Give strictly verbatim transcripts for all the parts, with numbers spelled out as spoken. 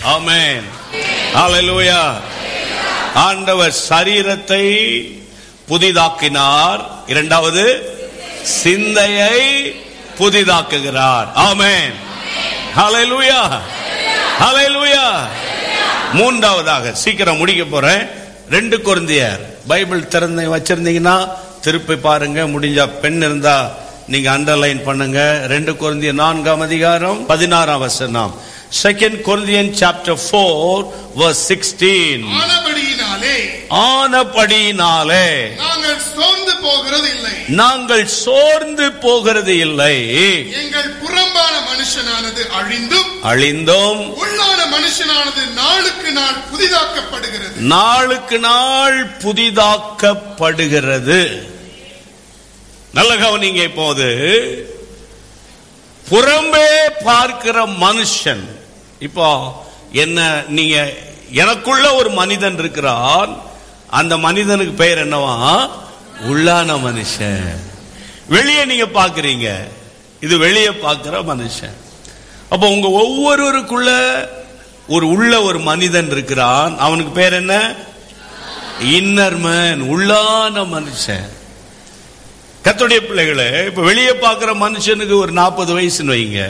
ஆமென். ஹல்லேலூயா. ஆண்டவர் சரீரத்தை புதிதாக்கினார், இரண்டாவது சிந்தையை புதிதாக்குகிறார். ஆமென். ஹல்லேலூயா. ஹல்லேலூயா. மூன்றாவதாக சீக்கிரம் முடிக்க போறேன். ரெண்டு கொரிந்தியர் பைபிள் திறந்து வச்சிருந்தீங்கன்னா திருப்பி பாருங்க. முடிஞ்சா பெண் இருந்தா நீங்க அண்டர்லைன் பண்ணுங்க. ரெண்டு கொரிந்தியர் நான்காம் அதிகாரம் பதினாறாம் வசனம். Second Corinthian chapter four verse sixteen. ஆனபடியினாலே ஆனபடியினாலே நாங்கள் சோர்ந்து போகிறது இல்லை. நாங்கள் சோர்ந்து போகிறது இல்லை. எங்கள் புறம்பான மனுஷனானது அழிந்தும் அழிந்தும் உள்ளான மனுஷனானது நாளுக்கு நாள் புதிதாக்கப்படுகிறது. நாளுக்கு நாள் புதிதாக்கப்படுகிறது. நல்ல கவனிங்க. இப்போது புறம்பே பார்க்கிற மனுஷன், இப்போ என்ன, நீங்க எனக்குள்ள ஒரு மனிதன் இருக்கிறான். அந்த மனிதனுக்கு பெயர் என்னவா? உள்ளான மனுஷன். வெளியே நீங்க பாக்குறீங்க, இது வெளியே பார்க்கிற மனுஷன். அப்போ உங்க ஒவ்வொருவருக்குள்ள ஒரு உள்ள ஒரு மனிதன் இருக்கிறான். அவனுக்கு பேர் என்ன? இன்னர் மேன், உள்ளான மனுஷன். கர்த்தருடைய பிள்ளைகளே, இப்ப வெளியே பார்க்கிற மனுஷனுக்கு ஒரு நாற்பது வயசுன்னு வைங்க.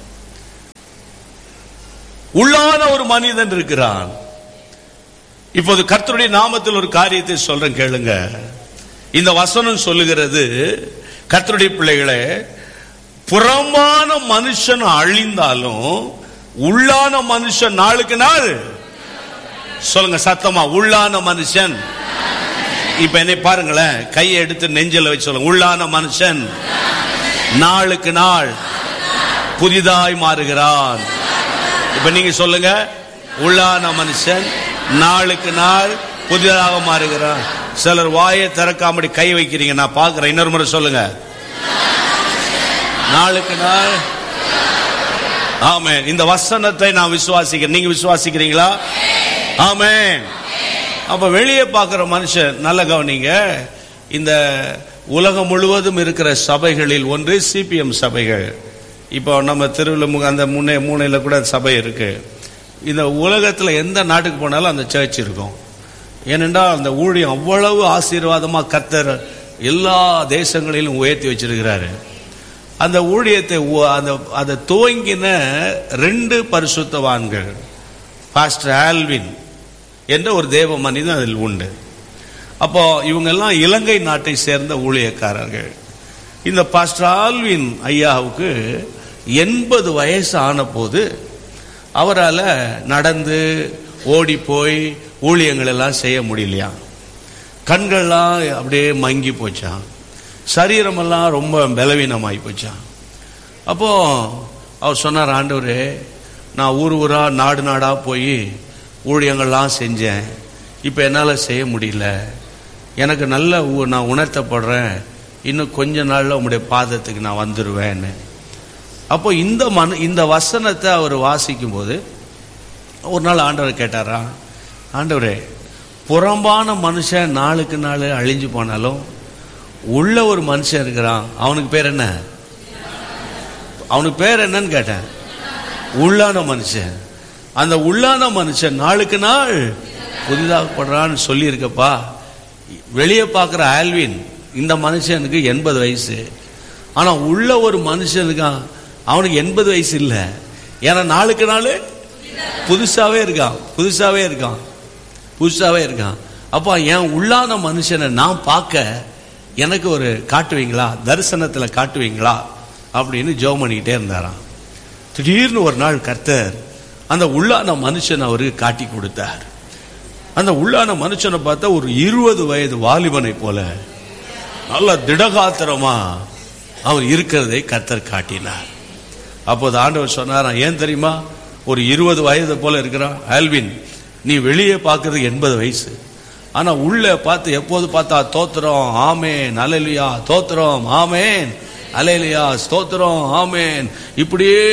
உள்ளான ஒரு மனிதன் இருக்கிறான். இப்போது கர்த்தருடைய நாமத்தில் ஒரு காரியத்தை சொல்றேன், கேளுங்க. இந்த வசனம் சொல்லுகிறது, கர்த்தருடைய பிள்ளைகளே, புறமான மனுஷன் அழிந்தாலும் உள்ளான மனுஷன் நாளுக்கு நாள், சொல்லுங்க சத்தமா, உள்ளான மனுஷன். இப்ப என்னை பாருங்களேன், கையை எடுத்து நெஞ்சில வச்சு சொல்லுங்க, உள்ளான மனுஷன் நாளுக்கு நாள் புதிதாய் மாறுகிறான். இப்ப நீங்க சொல்லுங்க, உள்ளான மனுஷன் நாளுக்கு நாள் புதிதாக மாறுகிறான். சிலர் வாயை திறக்காமடி கை வைக்கிறீங்க, நான் பாக்குறேன். இன்னொரு முறை சொல்லுங்க, நாளுக்கு நாள். ஆமென். இந்த வசனத்தை நான் விசுவாசிக்கிறேன். நீங்க விசுவாசிக்கிறீங்களா? ஆமென். அப்ப வெளியே பார்க்கிற மனுஷன், நல்ல கவனிங்க, இந்த உலகம் முழுவதும் இருக்கிற சபைகளில் ஒன்று சிபிஎம் சபைகள். இப்போ நம்ம திருவிழா அந்த முன்னே மூணையில கூட சபை இருக்கு. இந்த உலகத்தில் எந்த நாட்டுக்கு போனாலும் அந்த சர்ச் இருக்கும். ஏனென்றால் அந்த ஊழியம் அவ்வளவு ஆசீர்வாதமா கர்த்தர் எல்லா தேசங்களிலும் உயர்த்தி வச்சிருக்கிறாரு. அந்த ஊழியத்தை அந்த அதை துவங்கின ரெண்டு பரிசுத்தவான்கள், பாஸ்டர் ஆல்வின் என்ற ஒரு தேவ மனிதன் அதில் உண்டு. அப்போ இவங்க எல்லாம் இலங்கை நாட்டை சேர்ந்த ஊழியக்காரர்கள். இந்த பாஸ்டர் ஆல்வின் ஐயாவுக்கு எண்பது வயசு ஆன போது அவரால் நடந்து ஓடி போய் ஊழியங்கள் எல்லாம் செய்ய முடியலையா. கண்கள்லாம் அப்படியே மங்கி போச்சான், சரீரமெல்லாம் ரொம்ப பலவீனமாகி போச்சான். அப்போ அவர் சொன்னார், ஆண்டவரே, நான் ஊர் ஊரா நாடு நாடா போய் ஊழியங்கள்லாம் செஞ்சேன், இப்போ என்னால் செய்ய முடியல. எனக்கு நல்ல நான் உணர்த்தப்படுறேன், இன்னும் கொஞ்ச நாளில் உங்களுடைய பாதத்துக்கு நான் வந்துடுவேன்னு. அப்போ இந்த மனு இந்த வசனத்தை அவர் வாசிக்கும் போது ஒரு நாள் ஆண்டவர் கேட்டாரா, ஆண்டவரே, புறம்பான மனுஷன் நாளுக்கு நாள் அழிஞ்சு போனாலும் உள்ள ஒரு மனுஷன் இருக்கிறான், அவனுக்கு பேர் என்ன? அவனுக்கு பேர் என்னன்னு கேட்டேன். உள்ளான மனுஷன். அந்த உள்ளான மனுஷன் நாளுக்கு நாள் புதிதாகப்படுறான்னு சொல்லி இருக்கப்பா. வெளியே பார்க்குற ஆல்வின், இந்த மனுஷனுக்கு எண்பது வயசு, ஆனா உள்ள ஒரு மனுஷனுக்கு அவனுக்கு எண்பது வயசு இல்லை. ஏன்னா நாளுக்கு நாள் புதுசாவே இருக்கான், புதுசாவே இருக்கான், புதுசாவே இருக்கான். அப்போ என் உள்ளான மனுஷனை நான் பார்க்க எனக்கு ஒரு காட்டுவீங்களா, தரிசனத்துல காட்டுவீங்களா அப்படின்னு ஜெபம் பண்ணிக்கிட்டே இருந்தாராம். திடீர்னு ஒரு நாள் கர்த்தர் அந்த உள்ளான மனுஷன் அவருக்கு காட்டி கொடுத்தார். அந்த உள்ளான மனுஷனை பார்த்தா ஒரு இருபது வயது வாலிபனை போல நல்ல திடகாத்திரமா அவர் இருக்கிறதை கர்த்தர் காட்டினார். அப்போது ஆண்டவர் சொன்னார், ஏன் தெரியுமா, ஒரு இருபது வயது போல இருக்கிறான் ஆல்வின், நீ வெளியே பார்க்கறது எண்பது வயசு, ஆனா உள்ள பார்த்து எப்போது பார்த்தா தோத்திரம் ஆமேன் அல்லேலூயா, தோத்திரம் ஆமேன் அல்லேலூயா, ஸ்தோத்திரம் ஆமேன், இப்படியே